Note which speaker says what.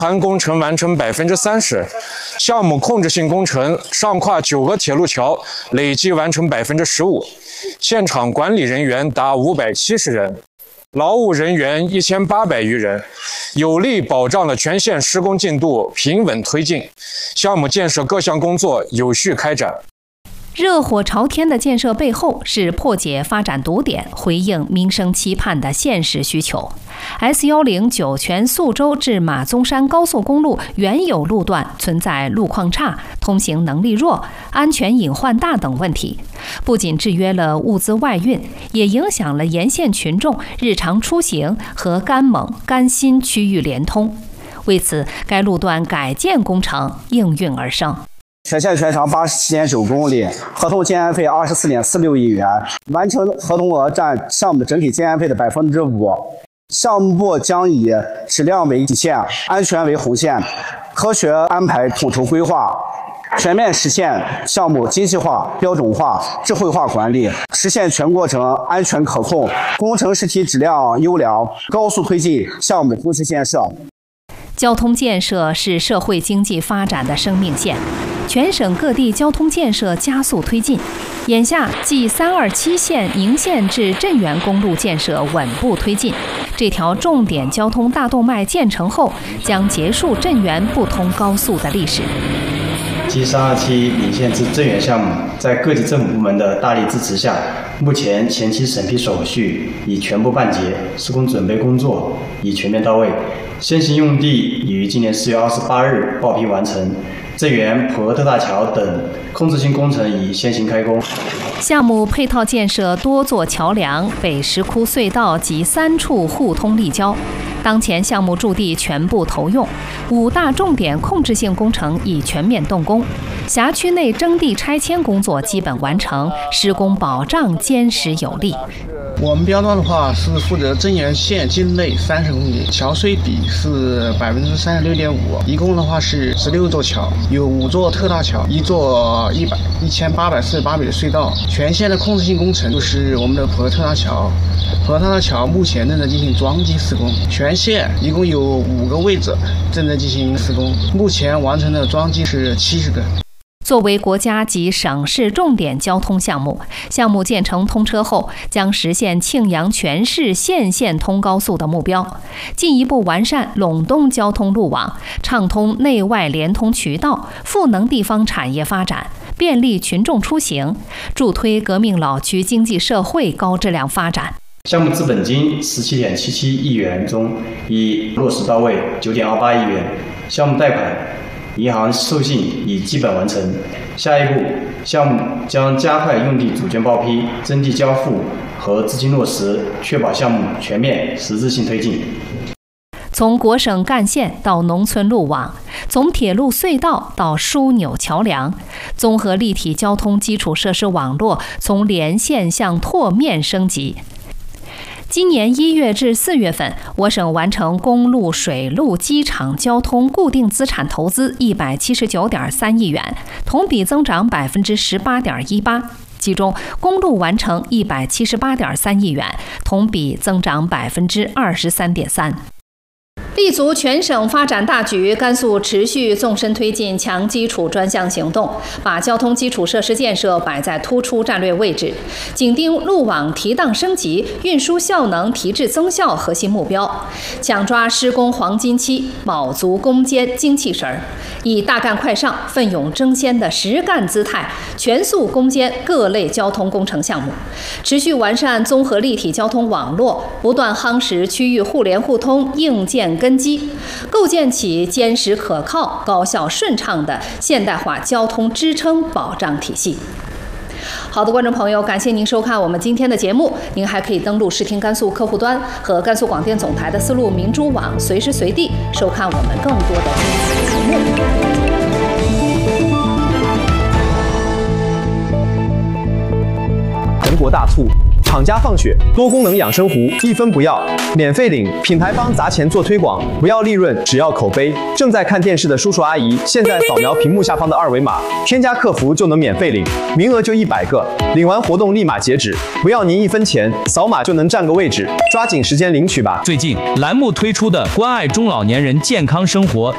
Speaker 1: 盘工程完成30%，项目控制性工程上跨9个铁路桥累计完成15%，现场管理人员达570人，劳务人员1800余人，有力保障了全线施工进度平稳推进，项目建设各项工作有序开展。
Speaker 2: 热火朝天的建设背后是破解发展堵点，回应民生期盼的现实需求。S10酒泉宿州至马鬃山高速公路原有路段存在路况差、通行能力弱、安全隐患大等问题，不仅制约了物资外运，也影响了沿线群众日常出行和甘锰、甘辛区域联通。为此，该路段改建工程应运而生。
Speaker 3: 全线全长87.9公里，合同建安费24.46亿元，完成合同额占项目的整体建安费的5%。项目部将以质量为底线，安全为红线，科学安排统筹规划，全面实现项目精细化、标准化、智慧化管理，实现全过程安全可控，工程实体质量优良，高速推进项目都市建设。
Speaker 2: 交通建设是社会经济发展的生命线，全省各地交通建设加速推进。眼下继327线宁县至镇原公路建设稳步推进，这条重点交通大动脉建成后，将结束镇原不通高速的历史。
Speaker 4: 继327宁县至镇原项目，在各级政府部门的大力支持下，目前前期审批手续已全部办结，施工准备工作已全面到位。先行用地已于今年4月28日报批完成，镇原普和特大桥等控制性工程已先行开工。
Speaker 2: 项目配套建设多座桥梁、北石窟隧道及3处互通立交。当前项目驻地全部投用，5大重点控制性工程已全面动工，辖区内征地拆迁工作基本完成，施工保障坚实有力。
Speaker 5: 我们标段的话是负责镇原县境内30公里，桥隧底是36.5%，一共的话是16座桥，有5座特大桥，1座1848米的隧道。全线的控制性工程就是我们的普和特大桥。普和特大桥目前正在进行桩基施工，全线一共有5个位置正在进行施工，目前完成的桩基是70个。
Speaker 2: 作为国家级省市重点交通项目，项目建成通车后，将实现庆阳全市县线通高速的目标，进一步完善陇东交通路网，畅通内外联通渠道，赋能地方产业发展，便利群众出行，助推革命老区经济社会高质量发展。
Speaker 4: 项目资本金17.77亿元中，已落实到位9.28亿元，项目贷款银行授信已基本完成。下一步，项目将加快用地组件报批、征地交付和资金落实，确保项目全面实质性推进。
Speaker 2: 从国省干线到农村路网，从铁路隧道到枢纽桥梁，综合立体交通基础设施网络从连线向拓面升级。今年1月至4月份，我省完成公路、水路、机场交通固定资产投资179.3亿元，同比增长18.18%。其中，公路完成178.3亿元，同比增长23.3%。立足全省发展大局，甘肃持续纵深推进强基础专项行动，把交通基础设施建设摆在突出战略位置，紧盯路网提档升级、运输效能提质增效核心目标，抢抓施工黄金期，卯足攻坚精气神儿，以大干快上、奋勇争先的实干姿态，全速攻坚各类交通工程项目，持续完善综合立体交通网络，不断夯实区域互联互通硬件根基，构建起坚实可靠、高效顺畅的现代化交通支撑保障体系。好的，观众朋友，感谢您收看我们今天的节目。您还可以登录视听甘肃客户端和甘肃广电总台的丝路明珠网，随时随地收看我们更多的精彩节
Speaker 6: 目。全国大促，厂家放血，多功能养生壶1分不要，免费领，品牌方砸钱做推广，不要利润，只要口碑。正在看电视的叔叔阿姨，现在扫描屏幕下方的2维码，添加客服就能免费领，名额就100个，领完活动立马截止，不要您1分钱，扫码就能占个位置，抓紧时间领取吧。
Speaker 7: 最近栏目推出的关爱中老年人健康生活